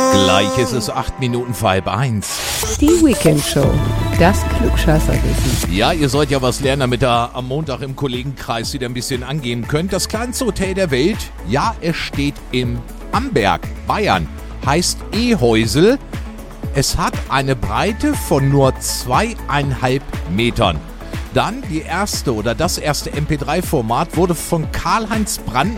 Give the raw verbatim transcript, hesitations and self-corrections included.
Gleich ist es acht Minuten vor halb eins. Die Weekend Show. Das Klugscheißerwissen. Ja, ihr sollt ja was lernen, damit ihr am Montag im Kollegenkreis wieder ein bisschen angeben könnt. Das kleinste Hotel der Welt, ja, es steht im Amberg, Bayern. Heißt E-Häusel. Es hat eine Breite von nur zweieinhalb Metern. Dann die erste oder das erste M P drei Format wurde von Karl-Heinz Brandt